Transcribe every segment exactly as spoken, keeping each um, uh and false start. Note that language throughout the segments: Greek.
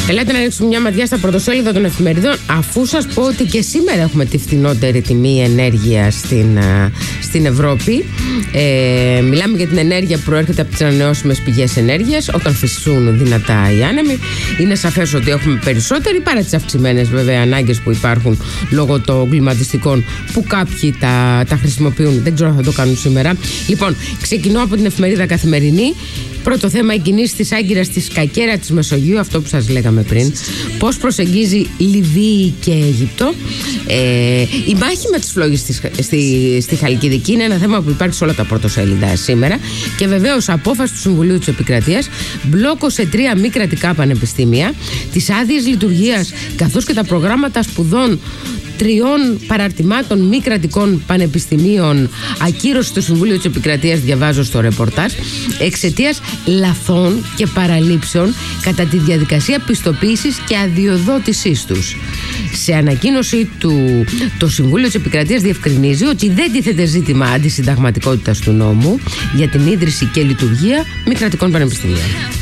Ελάτε να ρίξουμε μια ματιά στα πρωτοσέλιδα των εφημερίδων, αφού σας πω ότι και σήμερα έχουμε τη φθηνότερη τιμή ενέργεια στην, στην Ευρώπη. Ε, μιλάμε για την ενέργεια που προέρχεται από τις ανανεώσιμες πηγές ενέργειας. Όταν φυσούν δυνατά οι άνεμοι, είναι σαφές ότι έχουμε περισσότερη, παρά τις αυξημένες βέβαια ανάγκες που υπάρχουν λόγω των κλιματιστικών που κάποιοι τα, τα χρησιμοποιούν. Δεν ξέρω αν θα το κάνουν σήμερα. Λοιπόν, ξεκινώ από την εφημερίδα Καθημερινή. Πρώτο θέμα, η κινήση της Άγκυρας στη σκακέρα της Μεσογείου, αυτό που σας λέγαμε πριν. Πώς προσεγγίζει Λιβύη και Αίγυπτο. Ε, η μάχη με τις φλόγες στη, στη, στη Χαλκιδική είναι ένα θέμα που υπάρχει σε όλα τα πρωτοσέλιδα σήμερα. Και βεβαίως απόφαση του Συμβουλίου της Επικρατείας μπλόκωσε τρία μη κρατικά πανεπιστήμια, τις άδειες λειτουργίας καθώς και τα προγράμματα σπουδών τριών παραρτημάτων μη κρατικών πανεπιστημίων ακύρωσε στο Συμβούλιο της Επικρατείας, διαβάζω στο ρεπορτάζ, εξαιτίας λαθών και παραλήψεων κατά τη διαδικασία πιστοποίησης και αδειοδότησής τους. Σε ανακοίνωση του, το Συμβούλιο της Επικρατείας διευκρινίζει ότι δεν τίθεται ζήτημα αντισυνταγματικότητας του νόμου για την ίδρυση και λειτουργία μη κρατικών πανεπιστημίων.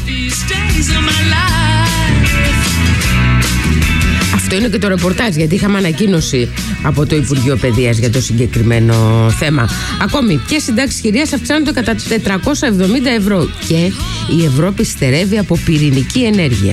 Αυτό είναι και το ρεπορτάζ, γιατί είχαμε ανακοίνωση από το Υπουργείο Παιδείας για το συγκεκριμένο θέμα. Ακόμη, και συντάξεις χειρίας αυξάνονται κατά τετρακόσια εβδομήντα ευρώ και η Ευρώπη στερεύει από πυρηνική ενέργεια.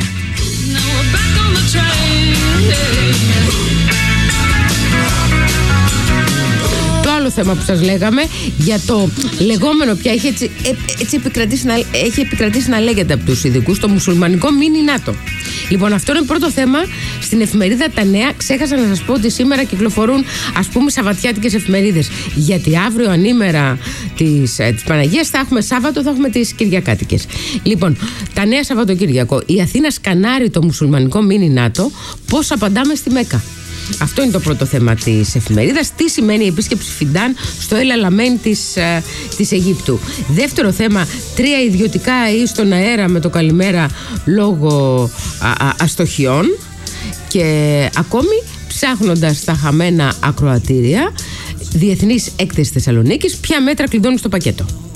Άλλο θέμα που σας λέγαμε για το λεγόμενο πια έχει έτσι, έτσι επικρατήσει, να, έχει επικρατήσει να λέγεται από τους ειδικούς, το μουσουλμανικό μίνι ΝΑΤΟ. Λοιπόν, αυτό είναι πρώτο θέμα στην εφημερίδα Τα Νέα. Ξέχασα να σας πω ότι σήμερα κυκλοφορούν, ας πούμε, σαββατιάτικες εφημερίδες, γιατί αύριο ανήμερα της, της Παναγίας θα έχουμε Σάββατο, θα έχουμε τις Κυριακάτικες. Λοιπόν, Τα Νέα Σαββατοκύριακο. Η Αθήνα σκανάρει το μουσουλμανικό μίνι ΝΑΤΟ, πώς απαντάμε στη Μέκα. Αυτό είναι το πρώτο θέμα της εφημερίδας. Τι σημαίνει η επίσκεψη Φιντάν στο El Alamein της, ε, της Αιγύπτου. Δεύτερο θέμα, τρία ιδιωτικά ΑΕΗ στον αέρα με το καλημέρα λόγω α, α, αστοχιών. Και ακόμη ψάχνοντας τα χαμένα ακροατήρια, Διεθνής Έκθεση Θεσσαλονίκης, ποια μέτρα κλειδώνουν στο πακέτο.